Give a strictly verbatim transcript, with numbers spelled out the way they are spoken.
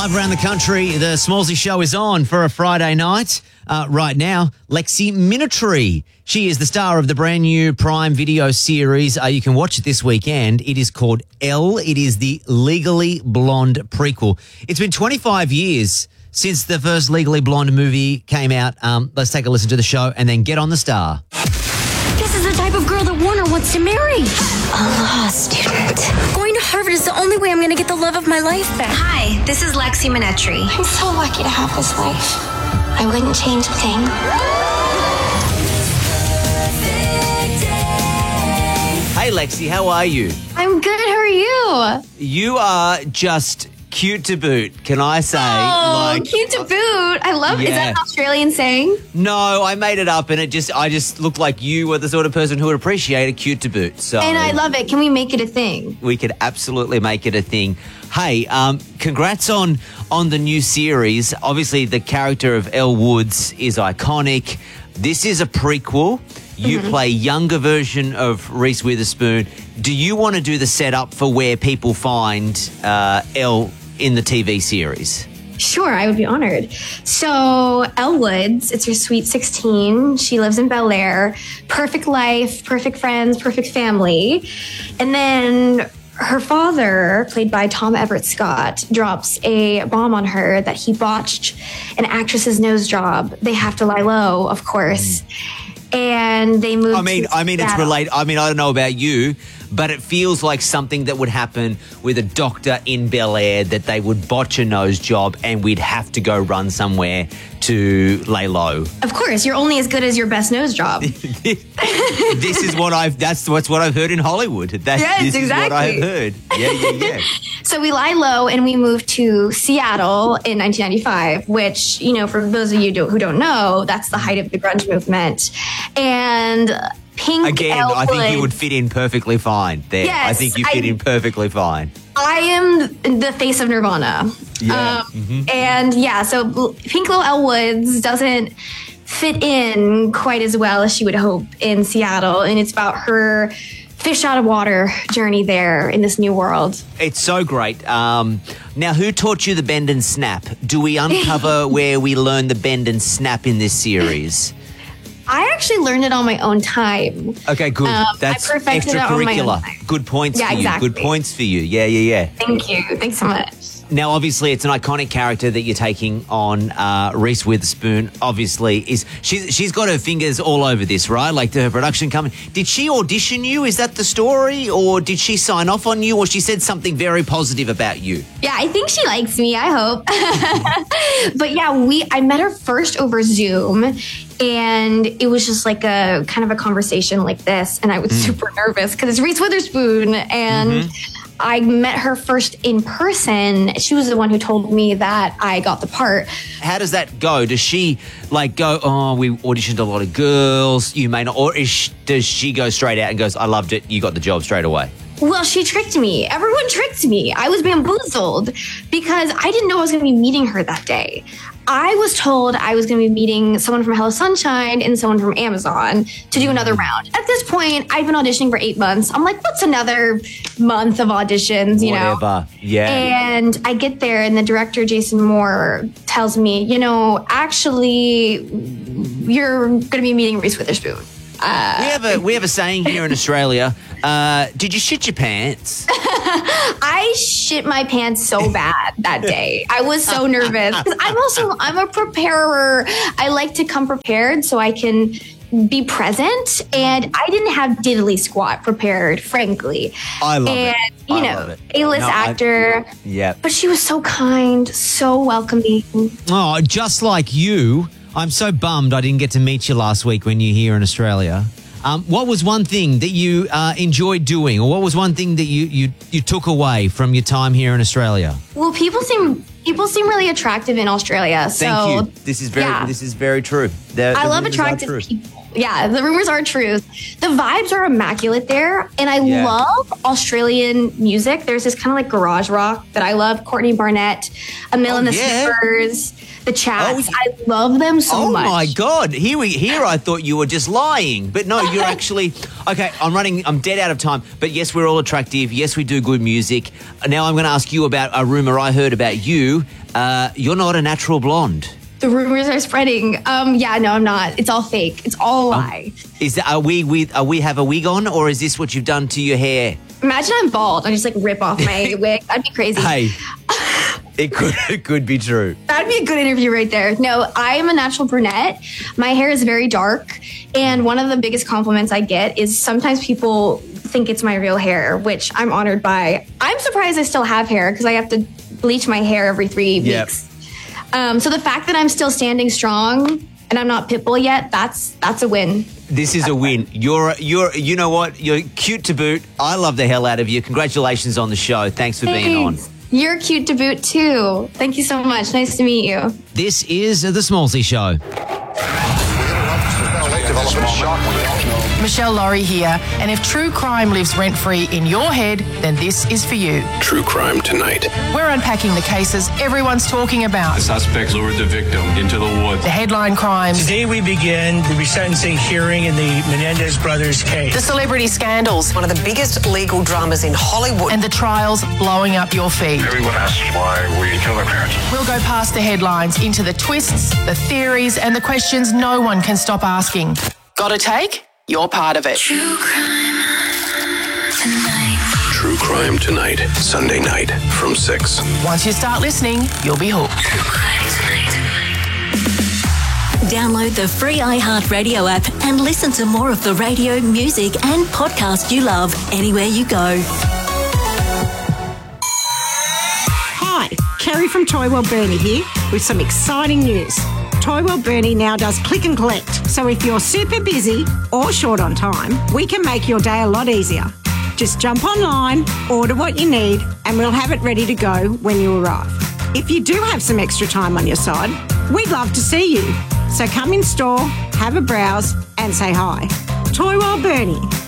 Live around the country, the Smallsy Show is on for a Friday night. Uh, right now, Lexi Minatory. She is the star of the brand new Prime Video series. Uh, you can watch it this weekend. It is called Elle. It is the Legally Blonde prequel. It's been twenty-five years since the first Legally Blonde movie came out. Um, let's take a listen to the show and then get on the Star. This is the type of girl that Warner wants to marry. A law student. Going to Harvard is the only way I'm going to get the love of my life back. Hi, this is Lexi Minatory. I'm so lucky to have this life. I wouldn't change a thing. Hey, Lexi, how are you? I'm good. How are you? You are just cute to boot, can I say? Oh, like, cute to boot. I love it. Is that Yeah. an Australian saying? No, I made it up, and it just I just looked like you were the sort of person who would appreciate a cute to boot. So And I love it. Can we make it a thing? we could absolutely make it a thing. Hey, um, congrats on on the new series. Obviously, the character of Elle Woods is iconic. This is a prequel. You Mm-hmm. play a younger version of Reese Witherspoon. Do you want to do the setup for where people find uh, Elle in the T V series? Sure, I would be honored. So, Elle Woods, it's her sweet sixteen. She lives in Bel Air. Perfect life, perfect friends, perfect family. And then her father, played by Tom Everett Scott, drops a bomb on her that he botched an actress's nose job. They have to lie low, of course. And they move I mean, to I mean, it's Seattle. related. I mean, I don't know about you, but it feels like something that would happen with a doctor in Bel Air, that they would botch a nose job and we'd have to go run somewhere to lay low. Of course, you're only as good as your best nose job. This is what I've. That's what's what I've heard in Hollywood. That's, Yes, this is what I've exactly. heard. Yeah, yeah, yeah. So we lie low and we moved to Seattle in nineteen ninety-five, which, you know, for those of you do, who don't know, that's the height of the grunge movement. And Pink Again, Elle I think you would Woods- fit in perfectly fine there. I Yes, think you fit I- in perfectly fine. I am the face of Nirvana. Yeah. Um, And yeah, so Pink Little Elle Woods doesn't fit in quite as well as she would hope in Seattle. And it's about her fish out of water journey there in this new world. It's so great. Um, now, who taught you the bend and snap? Do we uncover where we learn the bend and snap in this series? I actually learned it on my own time. Okay, good. Um, That's I perfected it on my own extracurricular. time. Good points Yeah, for you. exactly. Good points for you. Yeah, yeah, yeah. Thank you. Thanks so much. Now, obviously, it's an iconic character that you're taking on. Uh, Reese Witherspoon, obviously, is she's she's got her fingers all over this, right? Like her production company. Did she audition you? Is that the story, or did she sign off on you, or she said something very positive about you? Yeah, I think she likes me. I hope. But yeah, we I met her first over Zoom, and it was just like a kind of a conversation like this, and I was super nervous because it's Reese Witherspoon, and I met her first in person. She was the one who told me that I got the part. How does that go? Does she like go? Oh, we auditioned a lot of girls. You may not, or is she, does she go straight out and goes, "I loved it. You got the job straight away"? Well, she tricked me. Everyone tricked me. I was bamboozled because I didn't know I was going to be meeting her that day. I was told I was going to be meeting someone from Hello Sunshine and someone from Amazon to do another round. At this point, I've been auditioning for eight months. I'm like, what's another month of auditions, you know? Whatever. Yeah. And I get there, and the director, Jason Moore, tells me, you know, actually, you're going to be meeting Reese Witherspoon. we have a we have a saying here in Australia. Uh, did you shit your pants? I shit my pants so bad that day. I was so nervous. 'Cause I'm also, I'm a preparer. I like to come prepared so I can be present. And I didn't have diddly squat prepared, frankly. I love and, it. you I know, love it. A-list No, I- actor. Yeah. But she was so kind, so welcoming. Oh, just like you, I'm so bummed I didn't get to meet you last week when you're here in Australia. Um, what was one thing that you uh, enjoyed doing, or what was one thing that you, you, you took away from your time here in Australia? Well, people seem people seem really attractive in Australia. So Thank you. This is very yeah. this is very true. The- I the love rumors are attractive true. people. Yeah, the rumors are true. The vibes are immaculate there. And I Yeah. love Australian music. There's this kind of like garage rock that I love. Courtney Barnett, Emil Oh, and the yeah. Snippers, the Chats. Oh, I love them so oh much. my God! Here we here. I thought you were just lying, but no, you're actually okay. I'm running. I'm dead out of time. But yes, we're all attractive. Yes, we do good music. Now I'm going to ask you about a rumor I heard about you. Uh, you're not a natural blonde. The rumors are spreading. Um, yeah, no, I'm not. It's all fake. It's all a lie. Is that, are we with? Are we have a wig on, or is this what you've done to your hair? Imagine I'm bald. I just like rip off my wig. That'd be crazy. Hey, it could it could be true. That'd be a good interview right there. No, I am a natural brunette. My hair is very dark. And one of the biggest compliments I get is sometimes people think it's my real hair, which I'm honored by. I'm surprised I still have hair because I have to bleach my hair every three Yep. weeks. Um, so the fact that I'm still standing strong and I'm not Pitbull yet, that's that's a win. This is a win. You're you're you know what? You're cute to boot. I love the hell out of you. Congratulations on the show. Thanks for being on. Thanks. You're cute to boot too. Thank you so much. Nice to meet you. This is the Smallsy Show. Michelle Laurie here, and if true crime lives rent-free in your head, then this is for you. True Crime Tonight. We're unpacking the cases everyone's talking about. The suspect lured the victim into the woods. The headline crimes, Today we begin the resentencing hearing in the Menendez brothers case. the celebrity scandals, One of the biggest legal dramas in Hollywood. and the trials blowing up your feed. Everyone asks why we kill our parents. We'll go past the headlines into the twists, the theories, and the questions no one can stop asking. Got a take? You're part of it. True Crime Tonight. Sunday night from six. Once you start listening, you'll be hooked. Download the free iHeartRadio app and listen to more of the radio, music, and podcast you love anywhere you go. Hi, Kerry from Toywell Bernie here with some exciting news. Toywell Bernie now does click and collect, so if you're super busy or short on time, we can make your day a lot easier. Just jump online, order what you need, and we'll have it ready to go when you arrive. If you do have some extra time on your side, we'd love to see you. So come in store, have a browse, and say hi. Toywell Bernie,